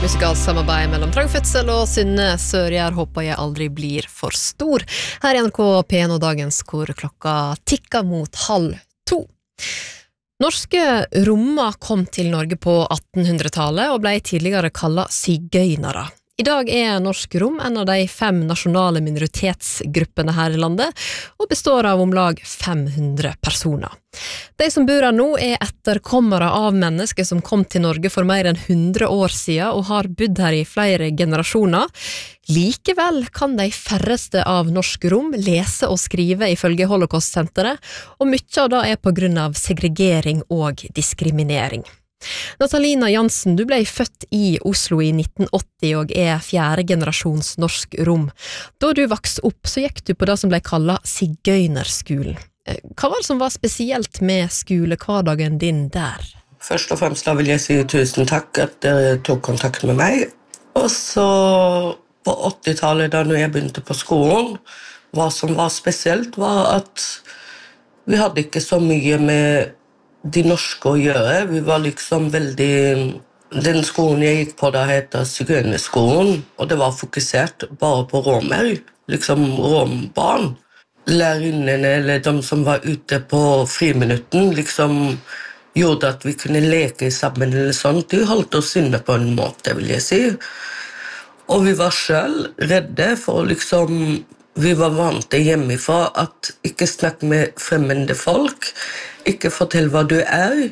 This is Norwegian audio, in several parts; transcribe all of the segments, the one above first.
musikalsk samarbeid mellom Trang Fødsel og Synne Sørgjær håper jeg aldri blir for stor. Her er NRK P1 og dagens hvor klokka tikker mot 1:30. Norske rommer kom til Norge på 1800-tallet og ble tidligere kallet sigøynere. I dag er norsk rom en av de 5 nasjonale minoritetsgruppene her i landet, og består av om lag 500 personer. De som bor her nå er etterkommere av mennesker som kom til Norge for mer enn 100 år siden og har bodd her i flere generasjoner. Likevel kan de færreste av norsk rom lese og skrive ifølge Holocaust-senteret, og mye av det er på grunn av segregering og diskriminering. Natalina Jansen, du ble født i Oslo i 1980 og er 4. generasjons norsk rom. Da du vokste opp, så gikk du på det som ble kallet sigøynerskolen. Hva var det som var spesielt med skolehverdagen din der? Først og fremst da vil jeg si tusen takk at dere tok kontakt med meg. Og så på 80-tallet da når jeg begynte på skolen, hva som var spesielt var at vi hadde ikke så mye med de norske å gjøre. Vi var liksom veldig... Den skolen jeg gikk på da heter sigøynerskolen, og det var fokusert bare på romer, liksom rombarn. Lærerinnene eller de som var ute på friminutten liksom gjorde at vi kunne leke sammen eller sånt. De holdt oss inne på en måte, vil jeg si. Og vi var selv redde for liksom... Vi var vant hjemmefra at ikke snakke med fremmede folk, ikke fortell hva du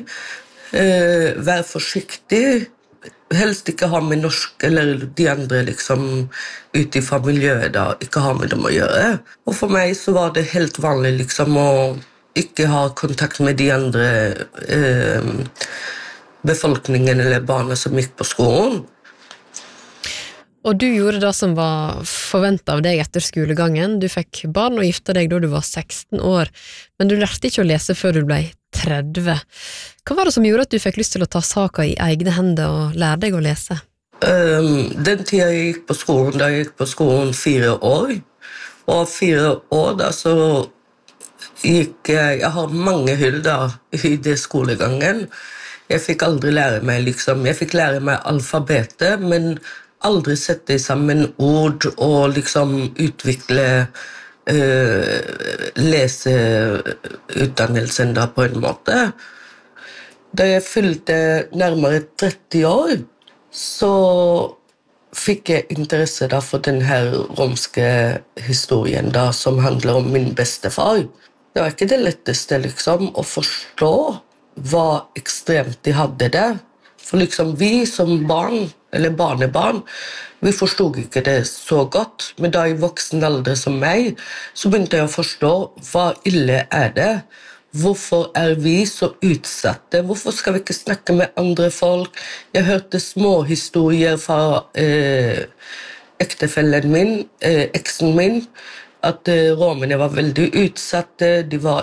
vær forsiktig, helst ikke ha med norsk eller de andre liksom ute fra miljøet da, ikke ha med dem å gjøre. Og for meg så var det helt vanlig liksom å ikke ha kontakt med de andre befolkningen eller barna som gikk på skolen. Og du gjorde det som var forventet av deg etter skolegangen. Du fikk barn og gifte deg da du var 16 år, men du lærte ikke å lese før du ble 30. Hva var det som gjorde at du fikk lyst til å ta saken i egne hender og lære deg å lese? Den tiden jeg gikk på skolen, da jeg gikk på skolen 4 år, og 4 år da så gikk jeg har mange hull da i det skolegangen. Jeg fikk aldri lære meg liksom, jeg fikk lære meg alfabetet, men aldri sette sammen ord og liksom utvikle leseutdannelsen da på en måte. Da jeg fylte nærmere 30 år, så fikk jeg interesse da for den her romske historien da, som handler om min bestefar. Det var ikke det letteste liksom, å forstå hva ekstremt de hadde det. For liksom vi som barn, eller barnebarn, vi forstod ikke det så godt. Men da i voksen alder som meg, så begynte jeg å forstå hva ille det. Hvorfor vi så utsatte? Hvorfor skal vi ikke snakke med andre folk? Jeg hørte små historier fra ektefellen min, eksen min, at romene var veldig utsatte, de var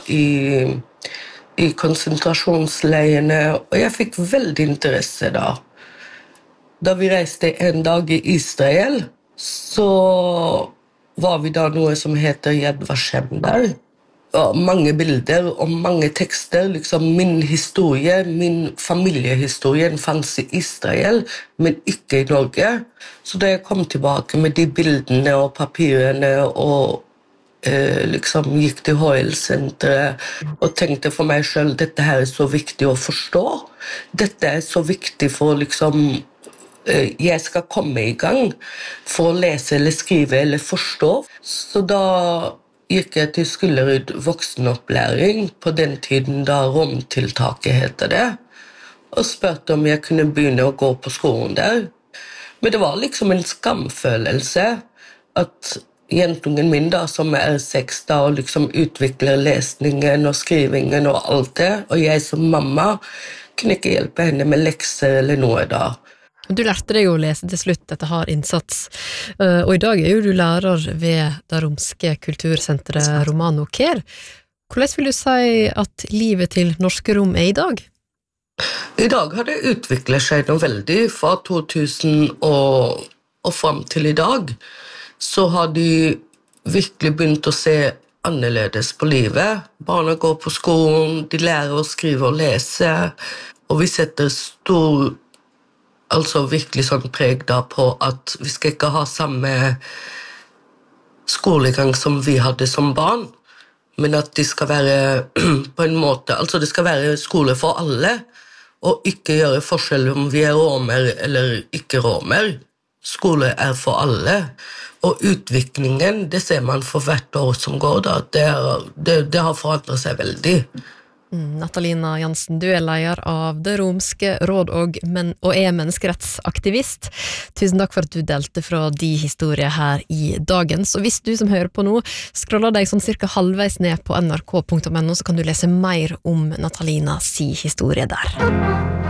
i konsentrasjonsleirene, og jeg fikk veldig interesse da. Da vi reiste en dag i Israel, så var vi da noe som heter Yad Vashem der. Og mange bilder og mange tekster, liksom min historie, min familiehistorie fanns i Israel, men ikke i Norge. Så da jeg kom tilbake med de bildene og papirene og liksom gikk til HL-senteret og tenkte for meg selv, dette her så viktig å forstå. Dette så viktig for liksom, jeg skal komme i gang for å lese eller skrive eller forstå. Så da gikk jeg til Skullerud voksenopplæring på den tiden da romtiltaket heter det, og spurte om jeg kunne begynne å gå på skolen der. Men det var liksom en skamfølelse at jentungen min da, som 6 da, og liksom utvikler lesningen og skrivingen og alt det, og jeg som mamma kunne ikke hjelpe henne med lekser eller noe da. Du lærte deg å lese til slutt etter hard innsats, og i dag er jo du lærer ved det romske kultursenteret Romano Kher. Hvordan vil du si at livet til norske rom i dag? I dag har det utviklet seg noe veldig fra 2000 og frem til i dag. Så har de virkelig begynt å se annerledes på livet. Barna går på skolen, de lærer å skrive og lese, og vi setter stor altså virkelig sånn preg da på at vi skal ikke ha samme skolegang som vi hadde som barn, men at de skal være på en måte, altså det skal være skole for alle, og ikke gjøre forskjell om vi romer eller ikke romer. Skole for alle, og utviklingen, det ser man for hvert år som går da, det har forandret seg veldig. Natalina Jansen, du leder av Det romske råd og menneskerettsaktivist. Tusen takk for at du delte fra de historier her i dagens. Og hvis du som hører på nå scroller deg sånn cirka halvveis ned på nrk.no, så kan du lese mer om Natalina si historie der.